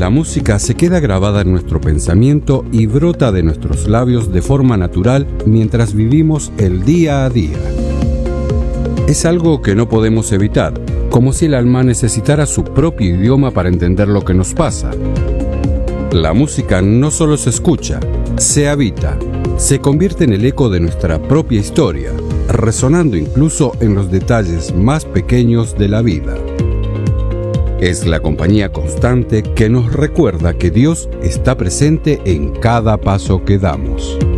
La música se queda grabada en nuestro pensamiento y brota de nuestros labios de forma natural mientras vivimos el día a día. Es algo que no podemos evitar, como si el alma necesitara su propio idioma para entender lo que nos pasa. La música no solo se escucha, se habita, se convierte en el eco de nuestra propia historia, resonando incluso en los detalles más pequeños de la vida. Es la compañía constante que nos recuerda que Dios está presente en cada paso que damos.